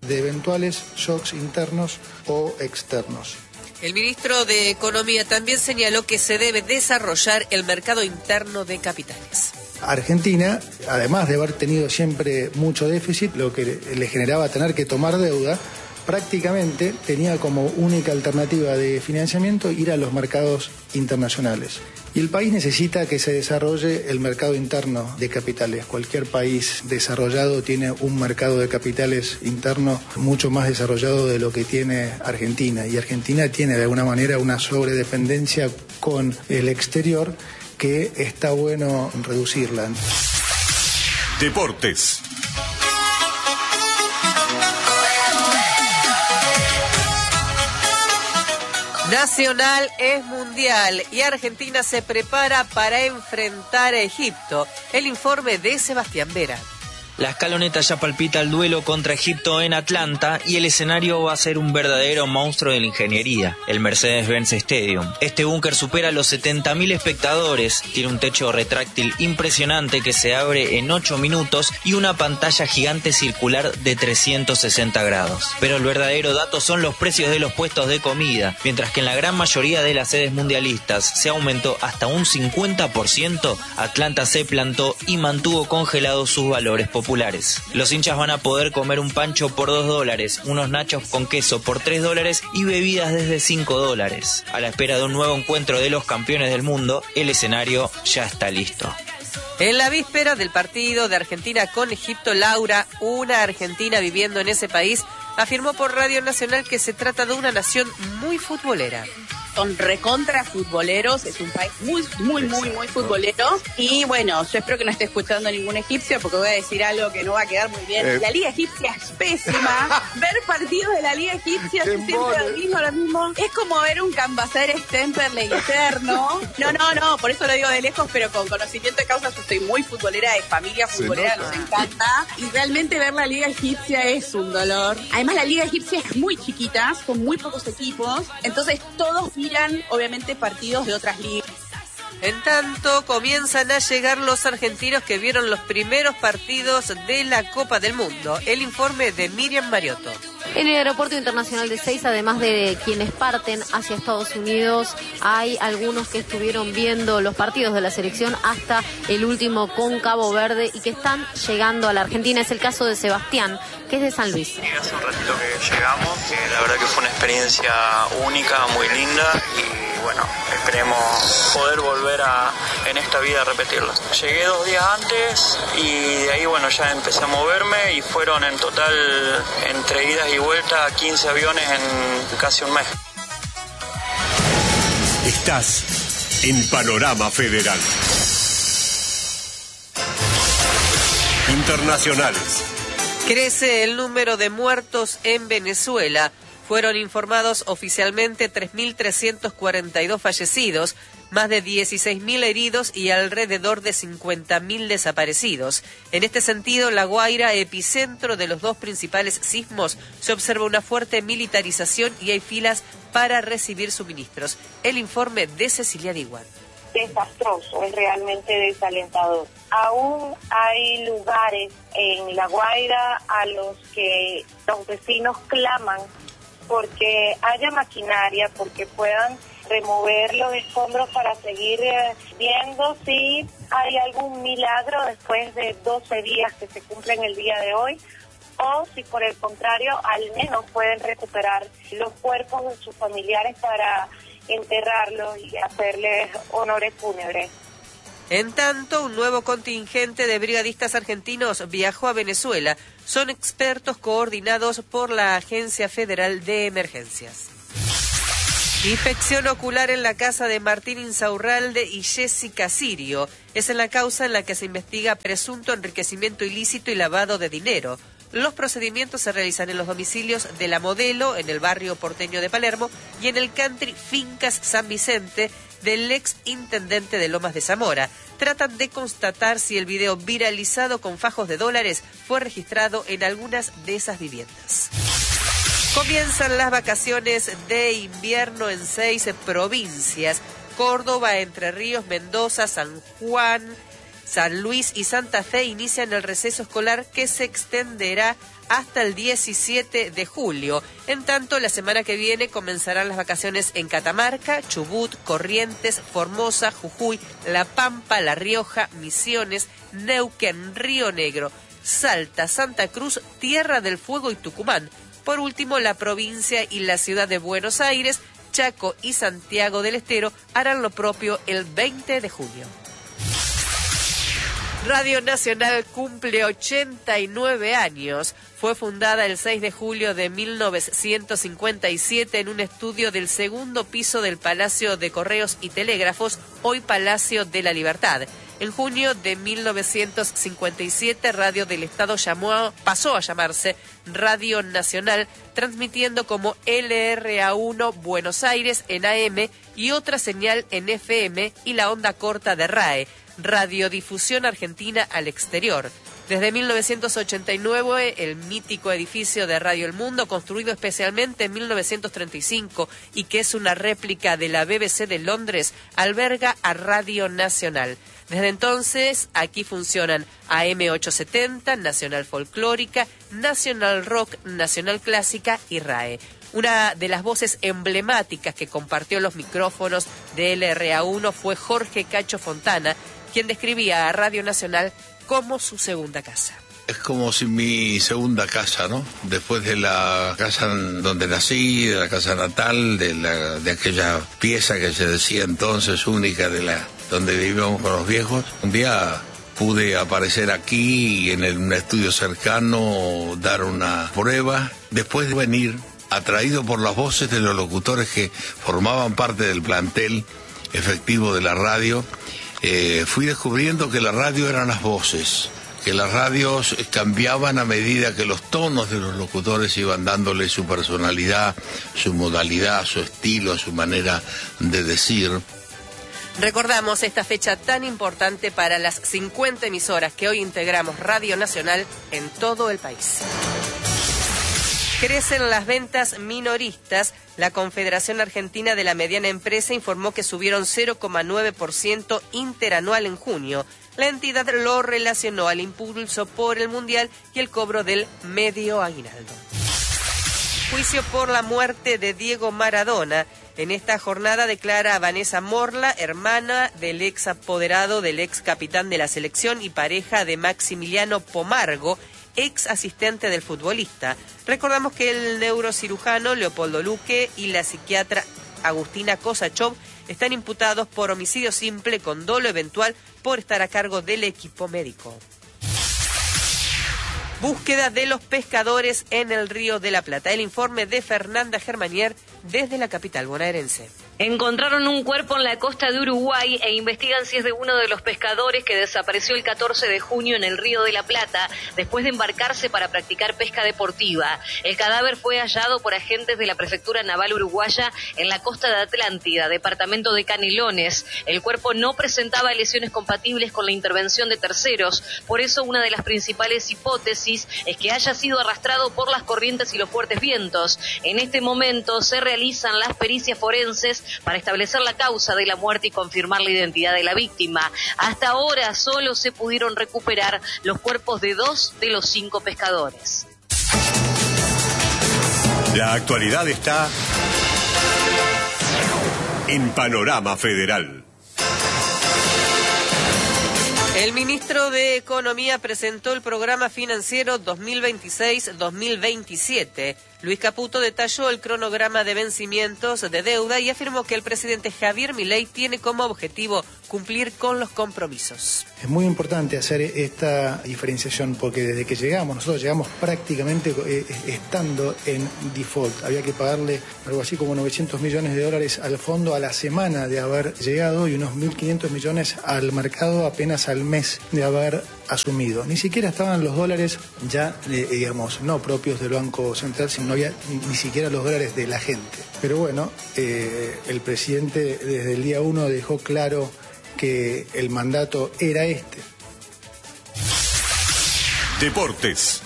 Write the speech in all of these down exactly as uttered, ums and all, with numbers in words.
de eventuales shocks internos o externos. El ministro de Economía también señaló que se debe desarrollar el mercado interno de capitales. Argentina, además de haber tenido siempre mucho déficit, lo que le generaba tener que tomar deuda, prácticamente tenía como única alternativa de financiamiento ir a los mercados internacionales. Y el país necesita que se desarrolle el mercado interno de capitales. Cualquier país desarrollado tiene un mercado de capitales interno mucho más desarrollado de lo que tiene Argentina. Y Argentina tiene de alguna manera una sobredependencia con el exterior que está bueno reducirla. Deportes. Nacional es mundial y Argentina se prepara para enfrentar a Egipto. El informe de Sebastián Vera. La escaloneta ya palpita el duelo contra Egipto en Atlanta y el escenario va a ser un verdadero monstruo de la ingeniería, el Mercedes-Benz Stadium. Este búnker supera los setenta mil espectadores, tiene un techo retráctil impresionante que se abre en ocho minutos y una pantalla gigante circular de trescientos sesenta grados. Pero el verdadero dato son los precios de los puestos de comida. Mientras que en la gran mayoría de las sedes mundialistas se aumentó hasta un cincuenta por ciento, Atlanta se plantó y mantuvo congelados sus valores populares. Los hinchas van a poder comer un pancho por dos dólares, unos nachos con queso por tres dólares y bebidas desde cinco dólares. A la espera de un nuevo encuentro de los campeones del mundo, el escenario ya está listo. En la víspera del partido de Argentina con Egipto, Laura, una argentina viviendo en ese país, afirmó por Radio Nacional que se trata de una nación muy futbolera. Son recontra futboleros, es un país muy, muy, muy, muy futbolero. Y bueno, yo espero que no esté escuchando ningún egipcio porque voy a decir algo que no va a quedar muy bien. Eh. La Liga Egipcia es pésima. Ver partidos de la Liga Egipcia, yo siempre lo mismo, lo mismo. Es como ver un Cambaceres Temperley eterno. No, no, no, por eso lo digo de lejos, pero con conocimiento de causa. Yo soy muy futbolera, de familia futbolera, nos encanta. Y realmente ver la Liga Egipcia es un dolor. Además, la Liga Egipcia es muy chiquita, con muy pocos equipos. Entonces, todos miran, obviamente, partidos de otras ligas. En tanto, comienzan a llegar los argentinos que vieron los primeros partidos de la Copa del Mundo. El informe de Miriam Mariotto. En el aeropuerto internacional de Ezeiza, además de quienes parten hacia Estados Unidos, hay algunos que estuvieron viendo los partidos de la selección hasta el último con Cabo Verde y que están llegando a la Argentina. Es el caso de Sebastián, que es de San Luis. Sí, hace un ratito que llegamos, que la verdad que fue una experiencia única, muy linda y bueno, esperemos poder volver a, en esta vida a repetirlo. Llegué dos días antes y de ahí bueno ya empecé a moverme y fueron en total entre idas y vueltas quince aviones en casi un mes. Estás en Panorama Federal. Internacionales. Crece el número de muertos en Venezuela. Fueron informados oficialmente tres mil trescientos cuarenta y dos fallecidos, más de dieciséis mil heridos y alrededor de cincuenta mil desaparecidos. En este sentido, La Guaira, epicentro de los dos principales sismos, se observa una fuerte militarización y hay filas para recibir suministros. El informe de Cecilia Diguan. Desastroso, es realmente desalentador. Aún hay lugares en La Guaira a los que los vecinos claman porque haya maquinaria, porque puedan remover los escombros para seguir eh, viendo si hay algún milagro después de doce días que se cumplen el día de hoy, o si por el contrario al menos pueden recuperar los cuerpos de sus familiares para enterrarlos y hacerles honores fúnebres. En tanto, un nuevo contingente de brigadistas argentinos viajó a Venezuela. Son expertos coordinados por la Agencia Federal de Emergencias. Infección ocular en la casa de Martín Insaurralde y Jessica Sirio. Es en la causa en la que se investiga presunto enriquecimiento ilícito y lavado de dinero. Los procedimientos se realizan en los domicilios de La Modelo, en el barrio porteño de Palermo, y en el country Fincas San Vicente, del ex intendente de Lomas de Zamora. Tratan de constatar si el video viralizado con fajos de dólares fue registrado en algunas de esas viviendas. Comienzan las vacaciones de invierno en seis provincias: Córdoba, Entre Ríos, Mendoza, San Juan, San Luis y Santa Fe inician el receso escolar que se extenderá hasta el diecisiete de julio. En tanto, la semana que viene comenzarán las vacaciones en Catamarca, Chubut, Corrientes, Formosa, Jujuy, La Pampa, La Rioja, Misiones, Neuquén, Río Negro, Salta, Santa Cruz, Tierra del Fuego y Tucumán. Por último, la provincia y la ciudad de Buenos Aires, Chaco y Santiago del Estero harán lo propio el veinte de junio. Radio Nacional cumple ochenta y nueve años. Fue fundada el seis de julio de mil novecientos cincuenta y siete en un estudio del segundo piso del Palacio de Correos y Telégrafos, hoy Palacio de la Libertad. En junio de mil novecientos cincuenta y siete, Radio del Estado llamó, pasó a llamarse Radio Nacional, transmitiendo como L R A uno Buenos Aires en A M y otra señal en F M y la onda corta de R A E, Radiodifusión Argentina al Exterior. Desde mil novecientos ochenta y nueve, el mítico edificio de Radio El Mundo, construido especialmente en mil novecientos treinta y cinco y que es una réplica de la B B C de Londres, alberga a Radio Nacional. Desde entonces, aquí funcionan A M ochocientos setenta, Nacional Folclórica, Nacional Rock, Nacional Clásica y R A E. Una de las voces emblemáticas que compartió los micrófonos de L R A uno fue Jorge Cacho Fontana, quien describía a Radio Nacional como su segunda casa. Es como si mi segunda casa, ¿no? Después de la casa donde nací, de la casa natal, de la de aquella pieza que se decía entonces única, de la donde vivíamos con los viejos. Un día pude aparecer aquí en el, un estudio cercano, dar una prueba, después de venir atraído por las voces de los locutores que formaban parte del plantel efectivo de la radio. Eh, fui descubriendo que la radio eran las voces, que las radios cambiaban a medida que los tonos de los locutores iban dándole su personalidad, su modalidad, su estilo, su manera de decir. Recordamos esta fecha tan importante para las cincuenta emisoras que hoy integramos Radio Nacional en todo el país. Crecen las ventas minoristas. La Confederación Argentina de la Mediana Empresa informó que subieron cero coma nueve por ciento interanual en junio. La entidad lo relacionó al impulso por el Mundial y el cobro del medio aguinaldo. Juicio por la muerte de Diego Maradona. En esta jornada declara Vanessa Morla, hermana del ex apoderado del ex capitán de la selección y pareja de Maximiliano Pomargo, ex asistente del futbolista. Recordamos que el neurocirujano Leopoldo Luque y la psiquiatra Agustina Kosachov están imputados por homicidio simple con dolo eventual por estar a cargo del equipo médico. Búsqueda de los pescadores en el Río de la Plata. El informe de Fernanda Germanier desde la capital bonaerense. Encontraron un cuerpo en la costa de Uruguay e investigan si es de uno de los pescadores que desapareció el catorce de junio en el Río de la Plata después de embarcarse para practicar pesca deportiva. El cadáver fue hallado por agentes de la Prefectura Naval Uruguaya en la costa de Atlántida, departamento de Canelones. El cuerpo no presentaba lesiones compatibles con la intervención de terceros, por eso una de las principales hipótesis es que haya sido arrastrado por las corrientes y los fuertes vientos. En este momento se realizan las pericias forenses para establecer la causa de la muerte y confirmar la identidad de la víctima. Hasta ahora solo se pudieron recuperar los cuerpos de dos de los cinco pescadores. La actualidad está en Panorama Federal. El ministro de Economía presentó el programa financiero dos mil veintiséis dos mil veintisiete. Luis Caputo detalló el cronograma de vencimientos de deuda y afirmó que el presidente Javier Milei tiene como objetivo cumplir con los compromisos. Es muy importante hacer esta diferenciación porque desde que llegamos, nosotros llegamos prácticamente eh, estando en default. Había que pagarle algo así como novecientos millones de dólares al fondo a la semana de haber llegado y unos mil quinientos millones al mercado apenas al mes de haber asumido. Ni siquiera estaban los dólares ya, eh, digamos, no propios del Banco Central, sino no había ni, ni siquiera los dólares de la gente. Pero bueno, eh, el presidente desde el día uno dejó claro que el mandato era este. Deportes.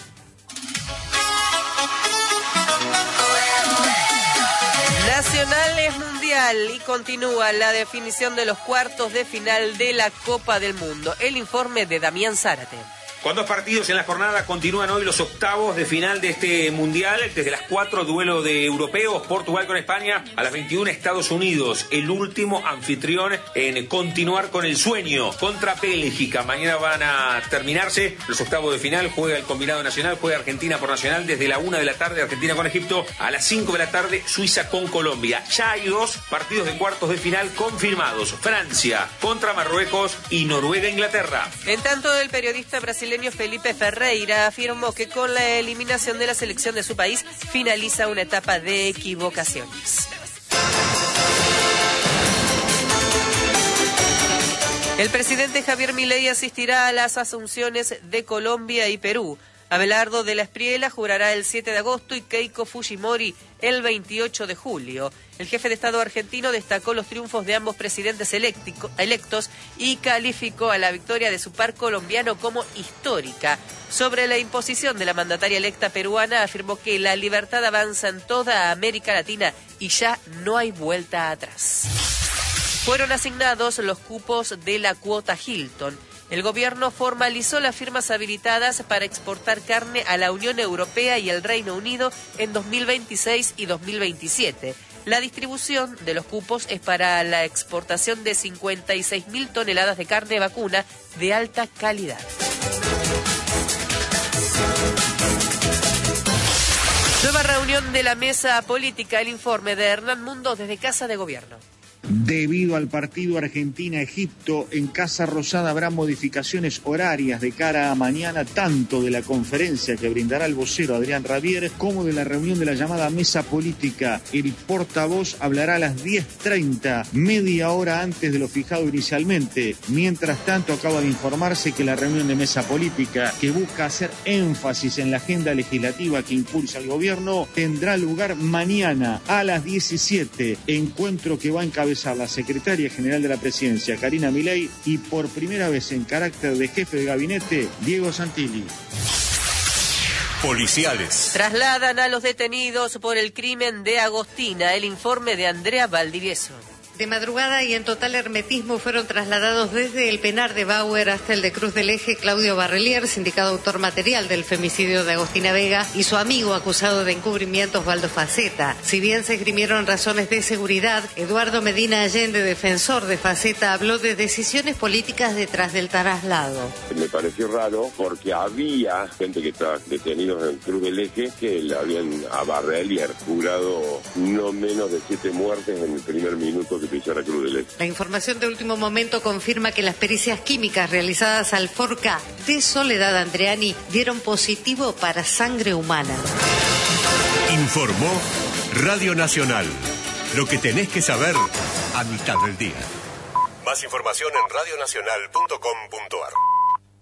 Nacionales mundiales. Mundial y continúa la definición de los cuartos de final de la Copa del Mundo. El informe de Damián Zárate. Con dos partidos en la jornada continúan hoy los octavos de final de este Mundial. Desde las cuatro, duelo de europeos, Portugal con España. A las veintiuna, Estados Unidos, el último anfitrión en continuar con el sueño contra Bélgica. Mañana van a terminarse los octavos de final. Juega el combinado nacional, juega Argentina por Nacional desde la una de la tarde, Argentina con Egipto. A las cinco de la tarde, Suiza con Colombia. Ya hay dos partidos de cuartos de final confirmados. Francia contra Marruecos y Noruega-Inglaterra. En tanto, el periodista brasileño Felipe Ferreira afirmó que con la eliminación de la selección de su país finaliza una etapa de equivocaciones. El presidente Javier Milei asistirá a las asunciones de Colombia y Perú. Abelardo de la Espriella jurará el siete de agosto y Keiko Fujimori el veintiocho de julio. El jefe de Estado argentino destacó los triunfos de ambos presidentes eléctico, electos y calificó a la victoria de su par colombiano como histórica. Sobre la imposición de la mandataria electa peruana, afirmó que la libertad avanza en toda América Latina y ya no hay vuelta atrás. Fueron asignados los cupos de la cuota Hilton. El gobierno formalizó las firmas habilitadas para exportar carne a la Unión Europea y el Reino Unido en dos mil veintiséis y dos mil veintisiete. La distribución de los cupos es para la exportación de cincuenta y seis mil toneladas de carne vacuna de alta calidad. Nueva reunión de la mesa política. El informe de Hernán Mundo desde Casa de Gobierno. Debido al partido Argentina-Egipto, en Casa Rosada habrá modificaciones horarias de cara a mañana, tanto de la conferencia que brindará el vocero Adrián Rabier, como de la reunión de la llamada mesa política. El portavoz hablará a las diez treinta, media hora antes de lo fijado inicialmente. Mientras tanto, acaba de informarse que la reunión de mesa política, que busca hacer énfasis en la agenda legislativa que impulsa el gobierno, tendrá lugar mañana a las diecisiete, encuentro que va a encabezar a la secretaria general de la presidencia, Karina Milei, y por primera vez en carácter de jefe de gabinete, Diego Santilli. Policiales. Trasladan a los detenidos por el crimen de Agostina. El informe de Andrea Valdivieso. De madrugada y en total hermetismo fueron trasladados desde el penar de Bauer hasta el de Cruz del Eje Claudio Barrelier, sindicado autor material del femicidio de Agostina Vega, y su amigo acusado de encubrimiento Osvaldo Faceta. Si bien se esgrimieron razones de seguridad, Eduardo Medina Allende, defensor de Faceta, habló de decisiones políticas detrás del traslado. Me pareció raro porque había gente que está detenidos en Cruz del Eje que le habían a Barrelier jurado no menos de siete muertes en el primer minuto que pisó la Cruz del Eje. La información de último momento confirma que las pericias químicas realizadas al Forca de Soledad Andreani dieron positivo para sangre humana. Informó Radio Nacional. Lo que tenés que saber a mitad del día. Más información en radionacional punto com punto ar.